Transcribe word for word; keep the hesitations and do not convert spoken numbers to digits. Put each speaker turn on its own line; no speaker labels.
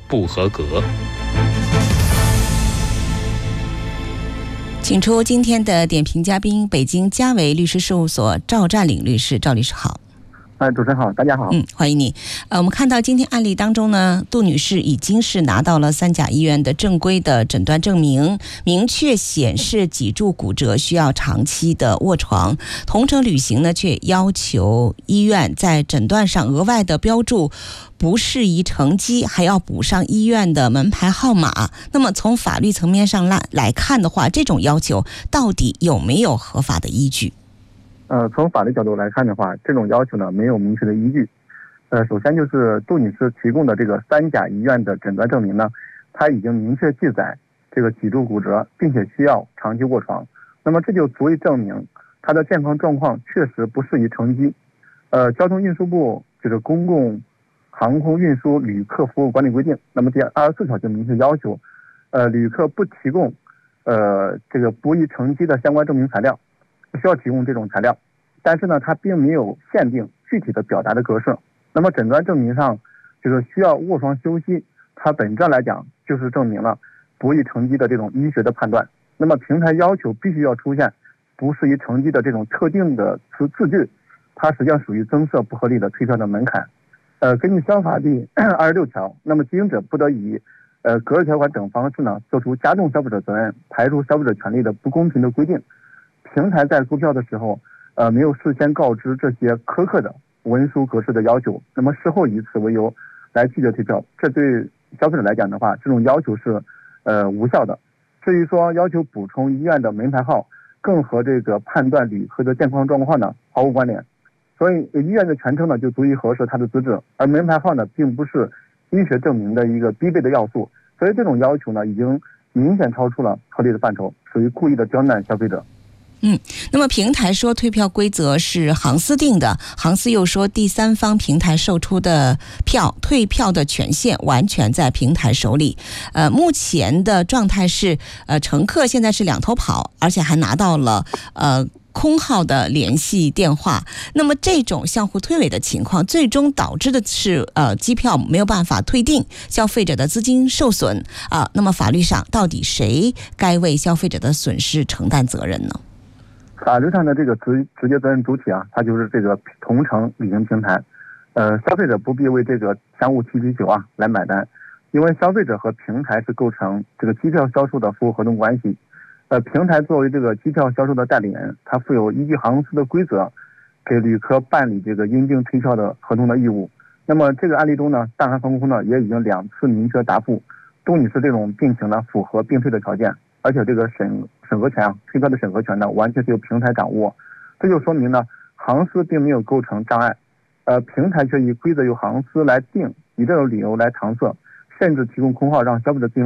不合格。
请出今天的点评嘉宾，北京嘉维律师事务所赵占领律师。赵律师好。
哎，主持人好，大家好。
嗯，欢迎你。呃，我们看到今天案例当中呢，杜女士已经是拿到了三甲医院的正规的诊断证明，明确显示脊柱骨折需要长期的卧床。同程旅行呢，却要求医院在诊断上额外的标注不适宜乘机，还要补上医院的门牌号码。那么从法律层面上来来看的话，这种要求到底有没有合法的依据？
呃，从法律角度来看的话，这种要求呢没有明确的依据。呃，首先就是杜女士提供的这个三甲医院的诊断证明呢，它已经明确记载这个脊柱骨折，并且需要长期卧床。那么这就足以证明她的健康状况确实不适宜乘机。呃，交通运输部这个公共航空运输旅客服务管理规定，那么第二十四条就明确要求，呃，旅客不提供呃这个不宜乘机的相关证明材料。需要提供这种材料，但是呢，它并没有限定具体的表达的格式。那么诊断证明上就是需要卧床休息，它本质上来讲就是证明了不宜乘机的这种医学的判断。那么平台要求必须要出现不适宜乘机的这种特定的词字句，它实际上属于增设不合理的退票的门槛。呃，根据消法第二十六条，那么经营者不得以呃格式条款等方式呢，做出加重消费者责任、排除消费者权利的不公平的规定。平台在购票的时候，呃，没有事先告知这些苛刻的文书格式的要求，那么事后以此为由来拒绝退票，这对消费者来讲的话，这种要求是呃无效的。至于说要求补充医院的门牌号，更和这个判断旅客的健康状况呢毫无关联。所以医院的全称呢就足以核实他的资质，而门牌号呢并不是医学证明的一个必备的要素，所以这种要求呢已经明显超出了合理的范畴，属于故意的刁难消费者。
嗯，那么平台说退票规则是航司定的，航司又说第三方平台售出的票退票的权限完全在平台手里。呃，目前的状态是，呃，乘客现在是两头跑，而且还拿到了呃空号的联系电话。那么这种相互推诿的情况，最终导致的是呃机票没有办法退订，消费者的资金受损啊、呃。那么法律上到底谁该为消费者的损失承担责任呢？
法律上的这个直直接责任主体啊，它就是这个同程旅行平台，呃，消费者不必为这个相互踢皮球啊来买单，因为消费者和平台是构成这个机票销售的服务合同关系，呃，平台作为这个机票销售的代理人，它负有依据航司的规则，给旅客办理这个因病退票的合同的义务。那么这个案例中呢，大韩航空呢也已经两次明确答复，杜女士这种病情呢符合并退的条件。而且这个审审核权啊，退票的审核权呢，完全是由平台掌握，这就说明呢，航司并没有构成障碍，呃，平台却以规则由航司来定，以这种理由来搪塞，甚至提供空号让消费者进行